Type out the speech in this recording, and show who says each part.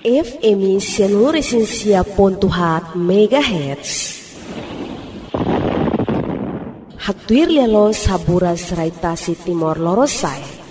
Speaker 1: FM seluruh Resensia Pontuhat MHz. Haktuir lialo sabura serai tasi Timor Lorosai.